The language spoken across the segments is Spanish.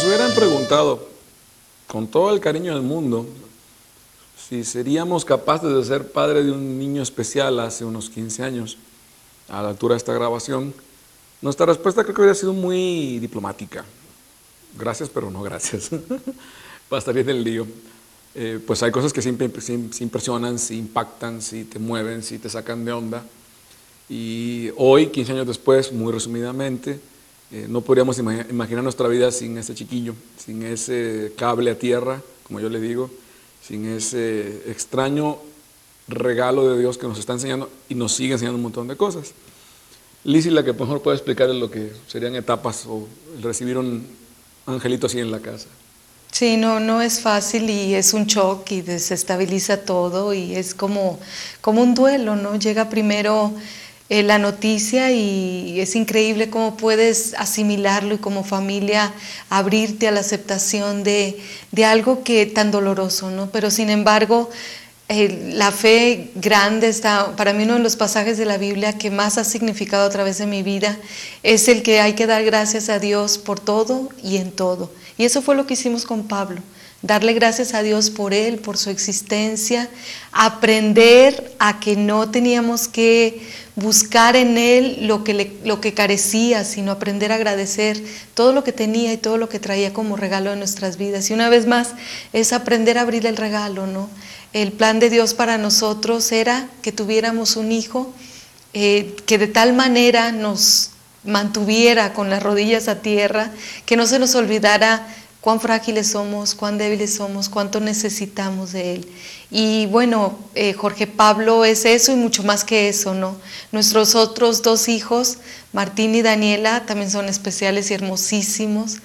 hubieran preguntado, con todo el cariño del mundo, si seríamos capaces de ser padre de un niño especial hace unos 15 años, a la altura de esta grabación, nuestra respuesta creo que hubiera sido muy diplomática. Gracias, pero no gracias. Para salir del lío. Pues hay cosas que siempre se impresionan, se impactan, si te mueven, si te sacan de onda. Y hoy, 15 años después, muy resumidamente, no podríamos imaginar nuestra vida sin ese chiquillo, sin ese cable a tierra, como yo le digo, sin ese extraño regalo de Dios que nos está enseñando y nos sigue enseñando un montón de cosas. Lizzy, la que mejor puede explicar lo que serían etapas o el recibir un angelito así en la casa. Sí, no es fácil y es un shock y desestabiliza todo y es como un duelo, ¿no? Llega primero la noticia y es increíble cómo puedes asimilarlo y como familia abrirte a la aceptación de algo que tan doloroso, ¿no? Pero sin embargo, la fe grande está, para mí uno de los pasajes de la Biblia que más ha significado a través de mi vida es el que hay que dar gracias a Dios por todo y en todo. Y eso fue lo que hicimos con Pablo, darle gracias a Dios por él, por su existencia, aprender a que no teníamos que buscar en él lo que carecía, sino aprender a agradecer todo lo que tenía y todo lo que traía como regalo de nuestras vidas. Y una vez más es aprender a abrir el regalo, ¿no? El plan de Dios para nosotros era que tuviéramos un hijo que de tal manera nos mantuviera con las rodillas a tierra, que no se nos olvidara cuán frágiles somos, cuán débiles somos, cuánto necesitamos de Él. Y bueno, Jorge Pablo es eso y mucho más que eso, ¿no? Nuestros otros dos hijos, Martín y Daniela, también son especiales y hermosísimos.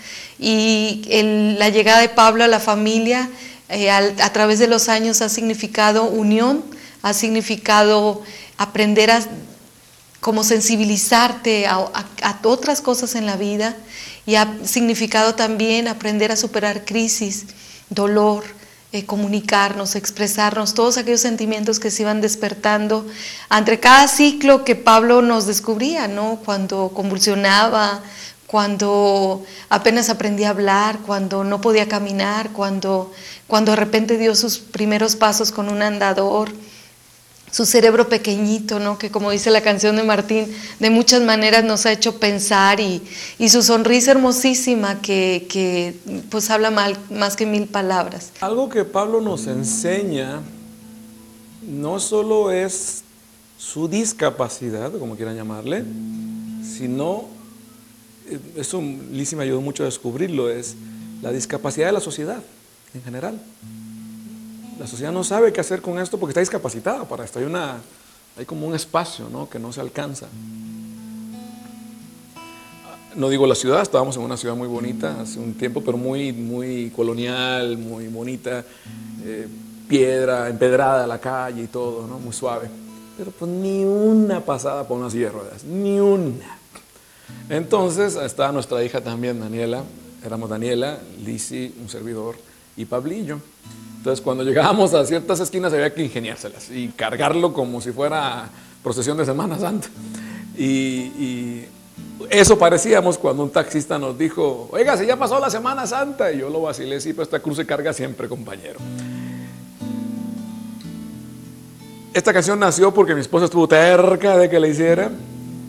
Y la llegada de Pablo a la familia a través de los años ha significado unión, ha significado aprender a como sensibilizarte a otras cosas en la vida y ha significado también aprender a superar crisis, dolor, comunicarnos, expresarnos, todos aquellos sentimientos que se iban despertando entre cada ciclo que Pablo nos descubría, ¿no? Cuando convulsionaba, cuando apenas aprendía a hablar, cuando no podía caminar, cuando de repente dio sus primeros pasos con un andador, su cerebro pequeñito, ¿no? Que como dice la canción de Martín, de muchas maneras nos ha hecho pensar y su sonrisa hermosísima que pues habla más que 1000 palabras. Algo que Pablo nos enseña no solo es su discapacidad, como quieran llamarle, sino, eso Lizzy me ayudó mucho a descubrirlo, es la discapacidad de la sociedad en general. La sociedad no sabe qué hacer con esto porque está discapacitada para esto. Hay como un espacio, ¿no? Que no se alcanza. No digo la ciudad, estábamos en una ciudad muy bonita hace un tiempo, pero muy colonial, muy bonita, piedra, empedrada la calle y todo, ¿no? Muy suave. Pero pues ni una pasada por una silla de ruedas, ni una. Entonces estaba nuestra hija también, Daniela. Éramos Daniela, Lizzy, un servidor y Pablillo. Entonces, cuando llegábamos a ciertas esquinas había que ingeniárselas y cargarlo como si fuera procesión de Semana Santa. Y eso parecíamos cuando un taxista nos dijo, oiga, si ya pasó la Semana Santa. Y yo lo vacilé, sí, pero esta cruz se carga siempre, compañero. Esta canción nació porque mi esposa estuvo terca de que la hiciera,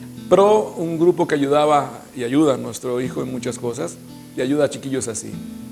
pero un grupo que ayudaba y ayuda a nuestro hijo en muchas cosas, y ayuda a chiquillos así.